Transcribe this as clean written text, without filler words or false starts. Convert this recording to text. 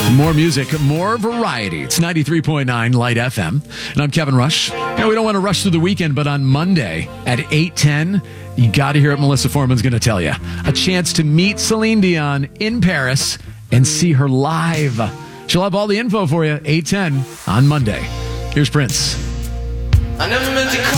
More music, more variety. It's 93.9 Light FM. And I'm Kevin Rush. We don't want to rush through the weekend, but on Monday at 8:10, you got to hear what Melissa Foreman's going to tell you. A chance to meet Celine Dion in Paris and see her live. She'll have all the info for you, 8:10 on Monday. Here's Prince. I never meant to call